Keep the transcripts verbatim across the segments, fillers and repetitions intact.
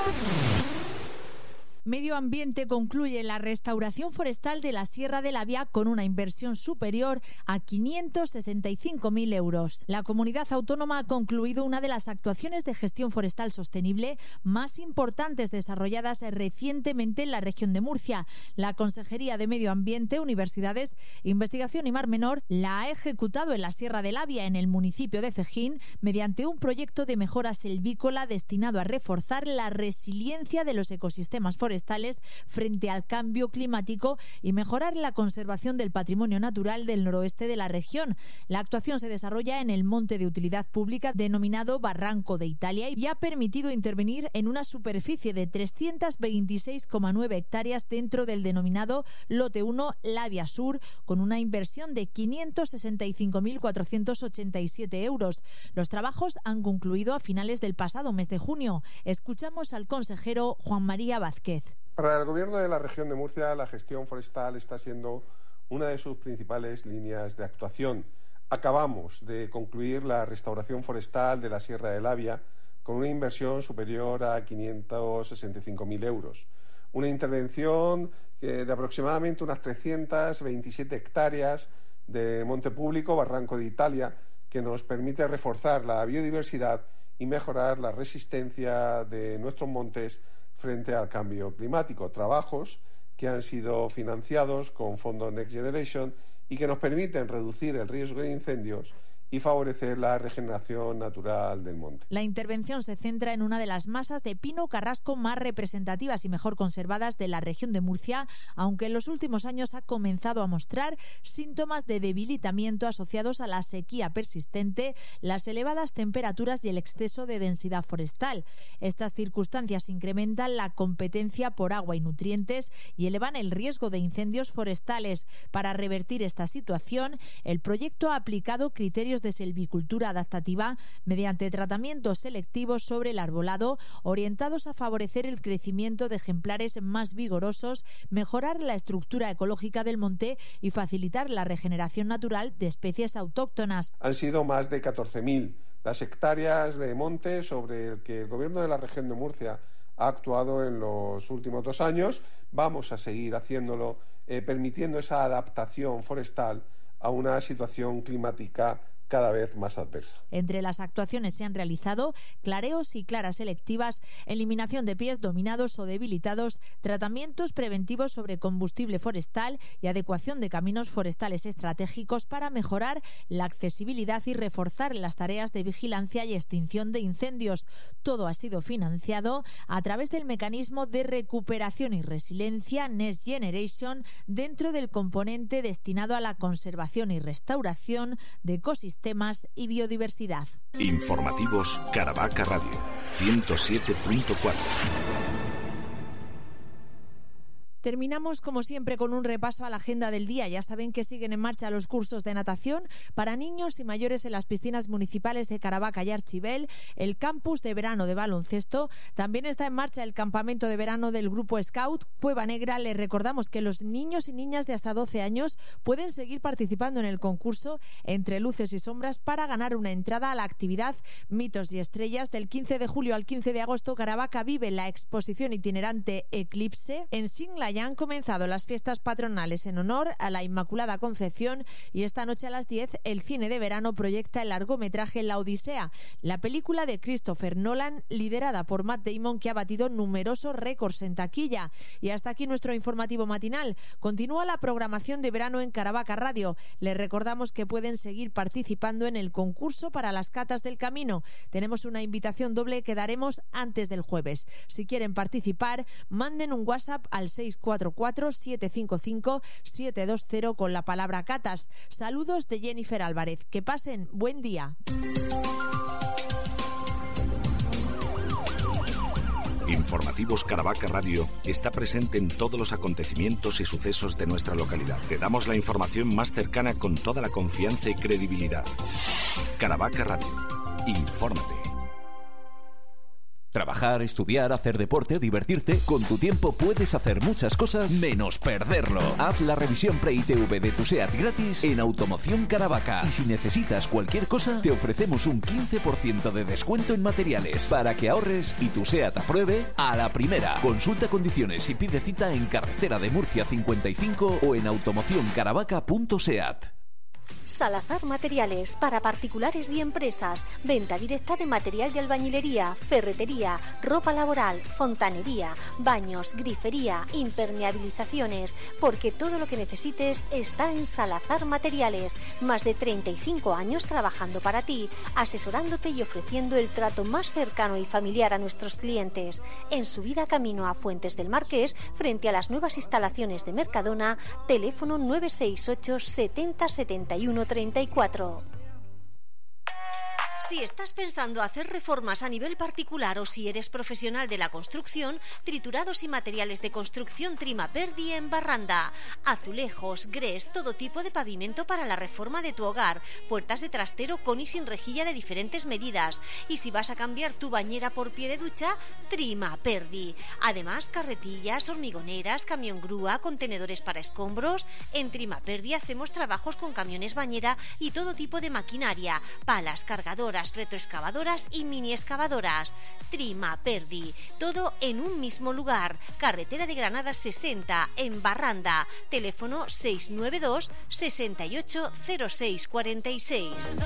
Medio Ambiente concluye la restauración forestal de la Sierra de Labia con una inversión superior a quinientos sesenta y cinco mil euros. La comunidad autónoma ha concluido una de las actuaciones de gestión forestal sostenible más importantes desarrolladas recientemente en la región de Murcia. La Consejería de Medio Ambiente, Universidades, Investigación y Mar Menor la ha ejecutado en la Sierra de Labia, en el municipio de Cejín, mediante un proyecto de mejora selvícola destinado a reforzar la resiliencia de los ecosistemas forestales frente al cambio climático y mejorar la conservación del patrimonio natural del noroeste de la región. La actuación se desarrolla en el monte de utilidad pública denominado Barranco de Italia y ha permitido intervenir en una superficie de trescientas veintiséis coma nueve hectáreas dentro del denominado Lote uno Labia Sur, con una inversión de quinientos sesenta y cinco mil cuatrocientos ochenta y siete euros. Los trabajos han concluido a finales del pasado mes de junio. Escuchamos al consejero Juan María Vázquez. Para el Gobierno de la región de Murcia, la gestión forestal está siendo una de sus principales líneas de actuación. Acabamos de concluir la restauración forestal de la Sierra de Labia con una inversión superior a quinientos sesenta y cinco mil euros. Una intervención de aproximadamente unas trescientas veintisiete hectáreas de monte público, Barranco de Italia, que nos permite reforzar la biodiversidad y mejorar la resistencia de nuestros montes frente al cambio climático. Trabajos que han sido financiados con fondos Next Generation y que nos permiten reducir el riesgo de incendios y favorecer la regeneración natural del monte. La intervención se centra en una de las masas de pino carrasco más representativas y mejor conservadas de la región de Murcia, aunque en los últimos años ha comenzado a mostrar síntomas de debilitamiento asociados a la sequía persistente, las elevadas temperaturas y el exceso de densidad forestal. Estas circunstancias incrementan la competencia por agua y nutrientes y elevan el riesgo de incendios forestales. Para revertir esta situación, el proyecto ha aplicado criterios de silvicultura adaptativa mediante tratamientos selectivos sobre el arbolado orientados a favorecer el crecimiento de ejemplares más vigorosos, mejorar la estructura ecológica del monte y facilitar la regeneración natural de especies autóctonas. Han sido más de catorce mil las hectáreas de monte sobre el que el Gobierno de la región de Murcia ha actuado en los últimos dos años. Vamos a seguir haciéndolo, eh, permitiendo esa adaptación forestal a una situación climática cada vez más adversa. Entre las actuaciones se han realizado clareos y claras selectivas, eliminación de pies dominados o debilitados, tratamientos preventivos sobre combustible forestal y adecuación de caminos forestales estratégicos para mejorar la accesibilidad y reforzar las tareas de vigilancia y extinción de incendios. Todo ha sido financiado a través del mecanismo de recuperación y resiliencia Next Generation dentro del componente destinado a la conservación y restauración de ecosistemas temas y biodiversidad. Informativos Caravaca Radio ciento siete punto cuatro. Terminamos, como siempre, con un repaso a la agenda del día. Ya saben que siguen en marcha los cursos de natación para niños y mayores en las piscinas municipales de Caravaca y Archibel, el campus de verano de baloncesto. También está en marcha el campamento de verano del Grupo Scout Cueva Negra. Les recordamos que los niños y niñas de hasta doce años pueden seguir participando en el concurso Entre Luces y Sombras para ganar una entrada a la actividad Mitos y Estrellas. Del quince de julio al quince de agosto, Caravaca vive la exposición itinerante Eclipse. En Singla ya han comenzado las fiestas patronales en honor a la Inmaculada Concepción y esta noche a las diez el cine de verano proyecta el largometraje La Odisea, la película de Christopher Nolan liderada por Matt Damon, que ha batido numerosos récords en taquilla. Y hasta aquí nuestro informativo matinal. Continúa la programación de verano en Caravaca Radio. Les recordamos que pueden seguir participando en el concurso para las catas del camino. Tenemos una invitación doble que daremos antes del jueves. Si quieren participar, manden un WhatsApp al seis cuatro cuatro siete cinco cinco siete dos cero con la palabra catas. Saludos de Jennifer Álvarez. Que pasen buen día. Informativos Caravaca Radio está presente en todos los acontecimientos y sucesos de nuestra localidad. Te damos la información más cercana con toda la confianza y credibilidad. Caravaca Radio. Infórmate. Trabajar, estudiar, hacer deporte, divertirte. Con tu tiempo puedes hacer muchas cosas menos perderlo. Haz la revisión pre-I T V de tu SEAT gratis en Automoción Caravaca. Y si necesitas cualquier cosa, te ofrecemos un quince por ciento de descuento en materiales para que ahorres y tu SEAT apruebe a la primera. Consulta condiciones y pide cita en Carretera de Murcia cincuenta y cinco o en automoción caravaca punto seat. Salazar Materiales, para particulares y empresas. Venta directa de material de albañilería, ferretería, ropa laboral, fontanería, baños, grifería, impermeabilizaciones. Porque todo lo que necesites está en Salazar Materiales. Más de treinta y cinco años trabajando para ti, asesorándote y ofreciendo el trato más cercano y familiar a nuestros clientes. En subida camino a Fuentes del Marqués, frente a las nuevas instalaciones de Mercadona, teléfono nueve seis ocho setenta setenta y uno treinta y cuatro. Si estás pensando hacer reformas a nivel particular o si eres profesional de la construcción, Triturados y Materiales de Construcción Trimaperdi en Barranda. Azulejos, grés, todo tipo de pavimento para la reforma de tu hogar. Puertas de trastero con y sin rejilla de diferentes medidas. Y si vas a cambiar tu bañera por pie de ducha, Trimaperdi. Además, carretillas, hormigoneras, camión grúa, contenedores para escombros. En Trimaperdi hacemos trabajos con camiones bañera y todo tipo de maquinaria, palas, cargadoras, retroexcavadoras y mini excavadoras. Trimaperdi, todo en un mismo lugar. Carretera de Granada sesenta en Barranda. Teléfono seis nueve dos sesenta y ocho cero seis cuarenta y seis.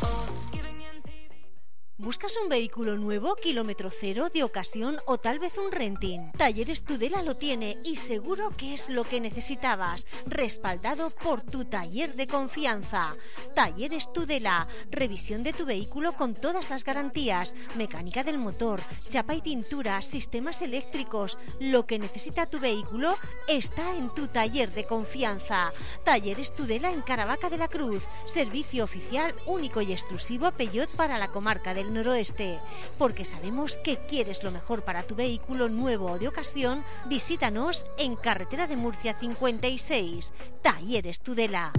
¿Buscas un vehículo nuevo, kilómetro cero, de ocasión o tal vez un renting? Talleres Tudela lo tiene y seguro que es lo que necesitabas. Respaldado por tu taller de confianza. Talleres Tudela. Revisión de tu vehículo con todas las garantías. Mecánica del motor, chapa y pintura, sistemas eléctricos. Lo que necesita tu vehículo está en tu taller de confianza. Talleres Tudela en Caravaca de la Cruz. Servicio oficial único y exclusivo Peugeot para la comarca del noroeste. Porque sabemos que quieres lo mejor para tu vehículo nuevo o de ocasión, visítanos en Carretera de Murcia cincuenta y seis. Talleres Tudela.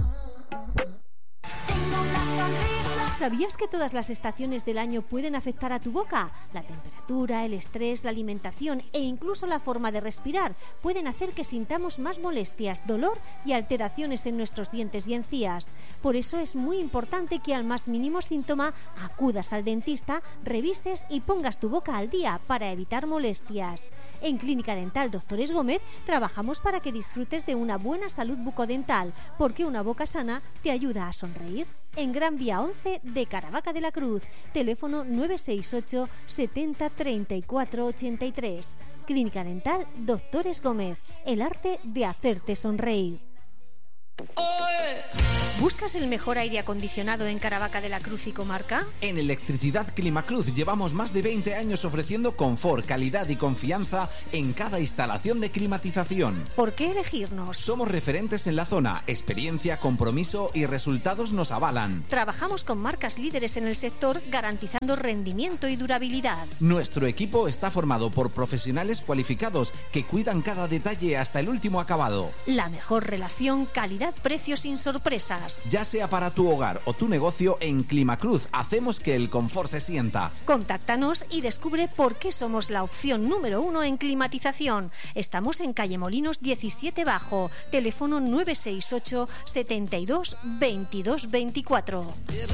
¿Sabías que todas las estaciones del año pueden afectar a tu boca? La temperatura, el estrés, la alimentación e incluso la forma de respirar pueden hacer que sintamos más molestias, dolor y alteraciones en nuestros dientes y encías. Por eso es muy importante que al más mínimo síntoma acudas al dentista, revises y pongas tu boca al día para evitar molestias. En Clínica Dental Doctores Gómez trabajamos para que disfrutes de una buena salud bucodental, porque una boca sana te ayuda a sonreír. En Gran Vía once de Caravaca de la Cruz, teléfono nueve seis ocho setenta treinta y cuatro ochenta y tres. Clínica Dental Doctores Gómez, el arte de hacerte sonreír. ¿Buscas el mejor aire acondicionado en Caravaca de la Cruz y comarca? En Electricidad Climacruz llevamos más de veinte años ofreciendo confort, calidad y confianza en cada instalación de climatización. ¿Por qué elegirnos? Somos referentes en la zona, experiencia, compromiso y resultados nos avalan. Trabajamos con marcas líderes en el sector, garantizando rendimiento y durabilidad. Nuestro equipo está formado por profesionales cualificados que cuidan cada detalle hasta el último acabado. La mejor relación calidad-precio sin sorpresas. Ya sea para tu hogar o tu negocio, en Climacruz hacemos que el confort se sienta. Contáctanos y descubre por qué somos la opción número uno en climatización. Estamos en calle Molinos diecisiete Bajo, teléfono nueve seis ocho setenta y dos veintidós veinticuatro.